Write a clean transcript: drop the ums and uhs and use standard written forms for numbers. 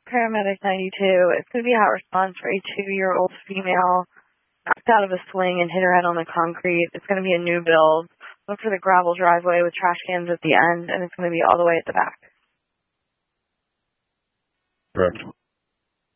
Paramedic 92. It's going to be a hot response for a 2-year-old female knocked out of a swing and hit her head on the concrete. It's going to be a new build. Look for the gravel driveway with trash cans at the end, and it's going to be all the way at the back. Correct.